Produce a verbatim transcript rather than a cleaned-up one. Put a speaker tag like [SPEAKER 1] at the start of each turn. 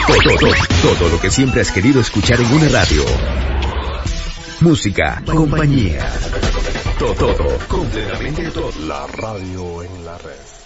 [SPEAKER 1] Todo, todo, todo lo que siempre has querido escuchar en una radio. Música, compañía. Todo, todo, completamente todo.
[SPEAKER 2] La radio en la red.